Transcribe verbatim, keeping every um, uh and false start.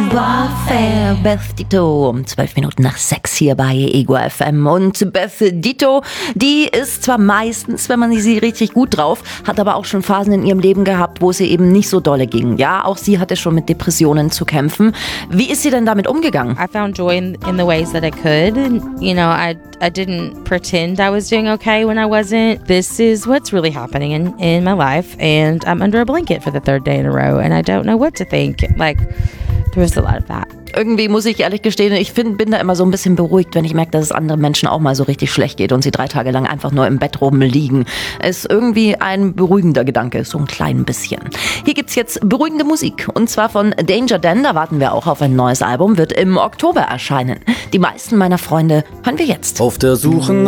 Warfare, Beth Ditto, um zwölf Minuten nach sechs hier bei Ego F M. Und Beth Ditto, die ist zwar meistens, wenn man sie richtig gut drauf, hat aber auch schon Phasen in ihrem Leben gehabt, wo es ihr eben nicht so dolle ging. Ja, auch sie hatte schon mit Depressionen zu kämpfen. Wie ist sie denn damit umgegangen? I found joy in, in the ways that I could. You know, I I didn't pretend I was doing okay when I wasn't. This is what's really happening in, in my life, and I'm under a blanket for the third day in a row, and I don't know what to think. Like, there was a lot of that. Irgendwie muss ich ehrlich gestehen, ich find, bin da immer so ein bisschen beruhigt, wenn ich merke, dass es anderen Menschen auch mal so richtig schlecht geht und sie drei Tage lang einfach nur im Bett rumliegen. Ist irgendwie ein beruhigender Gedanke, so ein klein bisschen. Hier gibt's jetzt beruhigende Musik und zwar von Danger Dan, da warten wir auch auf ein neues Album, wird im Oktober erscheinen. Die meisten meiner Freunde hören wir jetzt. Auf der Suche